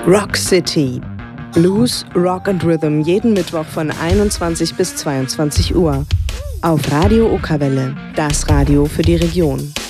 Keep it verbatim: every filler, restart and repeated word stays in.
Rock City. Blues, Rock and Rhythm jeden Mittwoch von einundzwanzig bis zweiundzwanzig Uhr. Auf Radio Okerwelle, das Radio für die Region.